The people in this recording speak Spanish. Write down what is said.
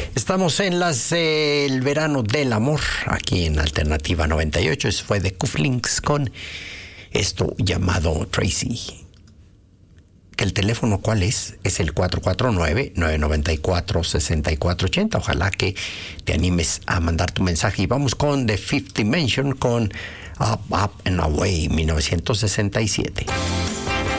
Estamos en el verano del amor, aquí en Alternativa 98. Eso fue de Cufflinks con esto llamado Tracy. ¿El teléfono cuál es? Es el 449-994-6480. Ojalá que te animes a mandar tu mensaje. Y vamos con The Fifth Dimension con Up, Up and Away, 1967.